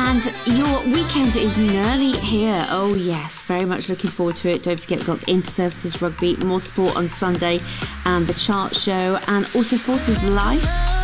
And your weekend is nearly here. Oh yes, very much looking forward to it. Don't forget, we've got Interservices Rugby, more sport on Sunday, and the chart show, and also Forces Life.